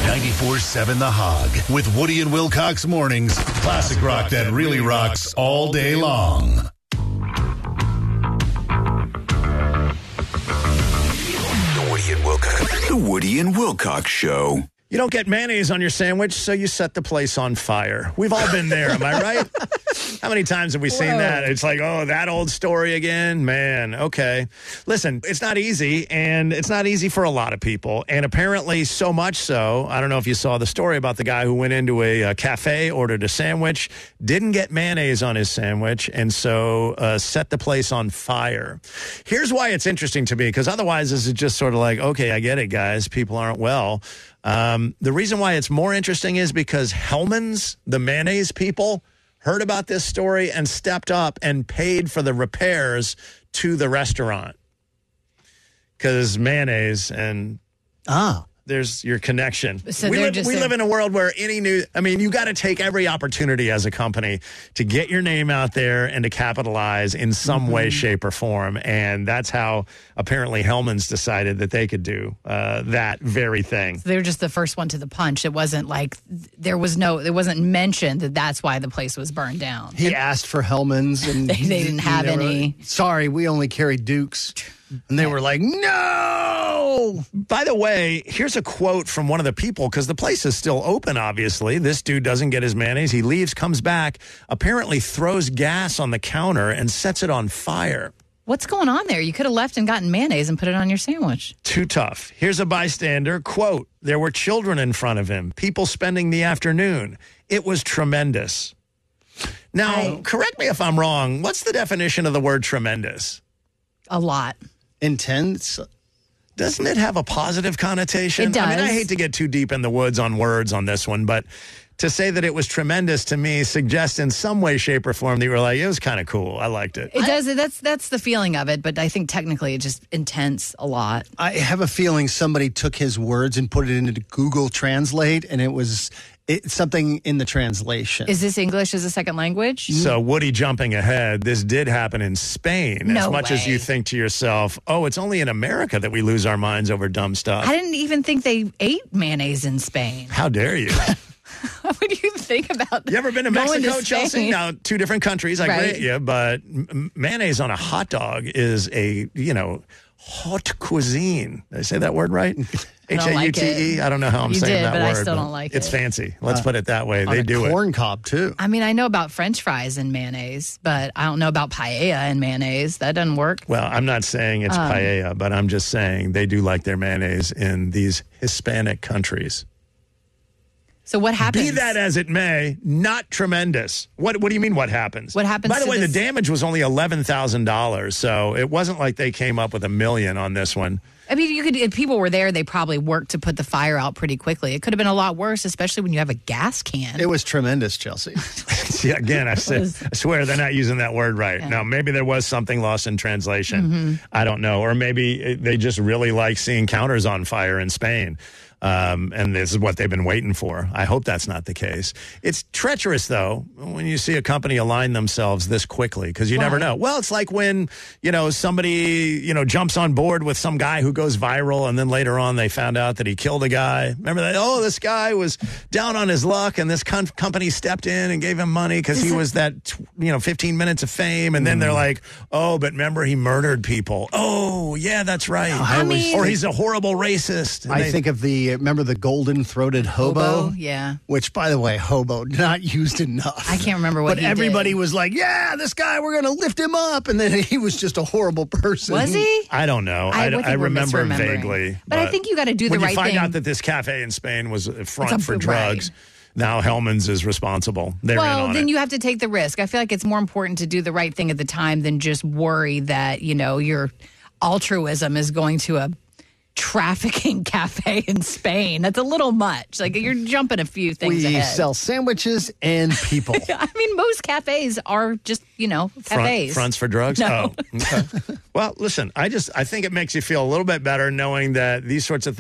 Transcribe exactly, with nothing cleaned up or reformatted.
ninety-four seven The Hog with Woody and Wilcox mornings. Classic rock that really rocks all day long. The Woody and Wilcox, the Woody and Wilcox Show. You don't get mayonnaise on your sandwich, so you set the place on fire. We've all been there, am I right? How many times have we seen Whoa. that? It's like, oh, that old story again? Man, okay. Listen, it's not easy, and it's not easy for a lot of people. And apparently so much so, I don't know if you saw the story about the guy who went into a, a cafe, ordered a sandwich, didn't get mayonnaise on his sandwich, and so uh, set the place on fire. Here's why it's interesting to me, because otherwise this is just sort of like, okay, I get it, guys. People aren't well. Um, the reason why it's more interesting is because Hellmann's, the mayonnaise people, heard about this story and stepped up and paid for the repairs to the restaurant. Because mayonnaise and Ah. there's your connection. So we they're live, just we a- live in a world where any new, I mean, you got to take every opportunity as a company to get your name out there and to capitalize in some Mm-hmm. way, shape, or form. And that's how apparently Hellmann's decided that they could do uh, that very thing. They were just the first one to the punch. It wasn't like there was no, it wasn't mentioned that that's why the place was burned down. He asked for Hellmann's, and They- they didn't have were any. like, sorry, we only carry Dukes. And they were like, no. By the way, here's a quote from one of the people, because the place is still open, obviously. This dude doesn't get his mayonnaise. He leaves, comes back, apparently throws gas on the counter and sets it on fire. What's going on there? You could have left and gotten mayonnaise and put it on your sandwich. Too tough. Here's a bystander. Quote, there were children in front of him, people spending the afternoon. It was tremendous. Now, I- correct me if I'm wrong. What's the definition of the word tremendous? A lot. Intense. Doesn't it have a positive connotation? It I mean, I does. hate to get too deep in the woods on words on this one, but to say that it was tremendous to me suggests in some way, shape, or form that you were like, it was kind of cool. I liked it. It does. That's that's the feeling of it. But I think technically it's just intense a lot. I have a feeling somebody took his words and put it into Google Translate, and it was it, something in the translation. Is this English as a second language? So, Woody, jumping ahead, this did happen in Spain. As No much as way. you think to yourself, oh, it's only in America that we lose our minds over dumb stuff. I didn't even think they ate mayonnaise in Spain. How dare you? What do you think about You ever been to going Mexico, to Chelsea? Spain? Now, two different countries. I Right. grant you, but m- mayonnaise on a hot dog is a, you know, haute cuisine. Did I say that word right? H don't A U like T E? it. I don't know how I'm You saying did, that but word. I still don't like It's it. fancy. Let's put it that way. on They a do it. corn cob, too. I mean, I know about French fries and mayonnaise, but I don't know about paella and mayonnaise. That doesn't work. Well, I'm not saying it's Um, paella, but I'm just saying they do like their mayonnaise in these Hispanic countries. So what happens? Be that as it may, not tremendous. What What do you mean? What happens? What happens By the to way, this- the damage was only eleven thousand dollars, so it wasn't like they came up with a million on this one. I mean, you could. If people were there, they probably worked to put the fire out pretty quickly. It could have been a lot worse, especially when you have a gas can. It was tremendous, Chelsea. See, again, I, said, was- I swear they're not using that word right. Yeah. Now, maybe there was something lost in translation. Mm-hmm. I don't know. Or maybe it- they just really like seeing counters on fire in Spain. Um, and this is what they've been waiting for. I hope that's not the case. It's treacherous, though, when you see a company align themselves this quickly, because you never Why? know. Well, it's like when, you know, somebody, you know, jumps on board with some guy who goes viral, and then later on they found out that he killed a guy. Remember that? Oh, this guy was down on his luck, and this com- company stepped in and gave him money because he was that, you know, fifteen minutes of fame. And then they're like, oh, but remember, he murdered people. Oh, yeah, that's right. I mean- or he's a horrible racist. And I they- think of the, remember the golden-throated hobo? Hobo, yeah. Which, by the way, hobo, not used enough. I can't remember what But he everybody did. was like, yeah, this guy, we're going to lift him up. And then he was just a horrible person. Was he? I don't know. I, I don't- think I we're remember misremembering. vaguely. But I think you gotta do the when right you find thing. out that this cafe in Spain was a front It's a- for right. drugs, now Hellmann's is responsible. They're in Well, on then it. you have to take the risk. I feel like it's more important to do the right thing at the time than just worry that, you know, your altruism is going to a trafficking cafe in Spain. That's a little much. Like, you're jumping a few things We ahead. sell sandwiches and people. I mean, most cafes are just, you know, Front- cafes. fronts for drugs? No. Oh, okay. Well, listen, I just I think it makes you feel a little bit better knowing that these sorts of things